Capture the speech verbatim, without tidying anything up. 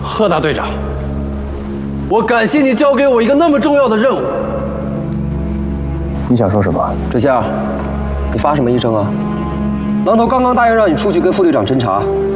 贺大队长，我感谢你交给我一个那么重要的任务。 你想说什么？ 志向，你发什么癔症啊？狼头刚刚答应让你出去跟副队长侦查，